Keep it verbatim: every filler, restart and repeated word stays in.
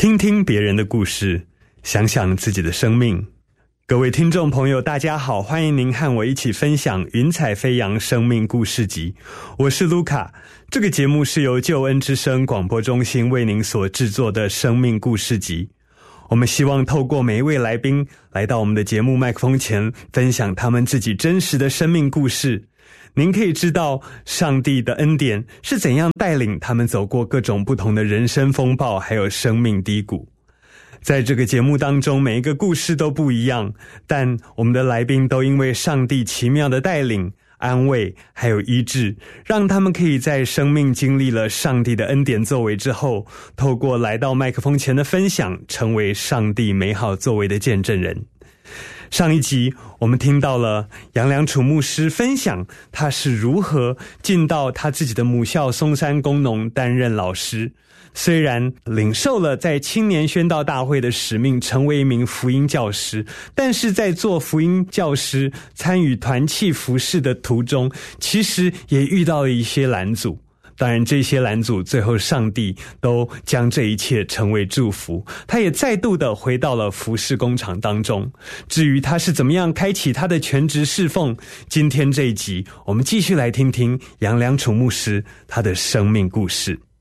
听听别人的故事，想想自己的生命。各位听众朋友大家好，欢迎您和我一起分享云彩飞扬生命故事集，我是卢卡。这个节目是由救恩之声广播中心为您所制作的生命故事集。我们希望透过每一位来宾来到我们的节目麦克风前，分享他们自己真实的生命故事。您可以知道上帝的恩典是怎样带领他们走过各种不同的人生风暴，还有生命低谷。在这个节目当中，每一个故事都不一样，但我们的来宾都因为上帝奇妙的带领、安慰还有医治，让他们可以在生命经历了上帝的恩典作为之后，透过来到麦克风前的分享，成为上帝美好作为的见证人。上一集我们听到了杨良楚牧师分享他是如何进到他自己的母校松山工农担任老师，虽然领受了在青年宣道大会的使命，成为一名福音教师，但是在做福音教师参与团契服事的途中，其实也遇到了一些拦阻。当然这些拦阻最后上帝都将这一切成为祝福，他也再度的回到了服事工厂当中。至于他是怎么样开启他的全职侍奉，今天这一集我们继续来听听杨良楚牧师他的生命故事。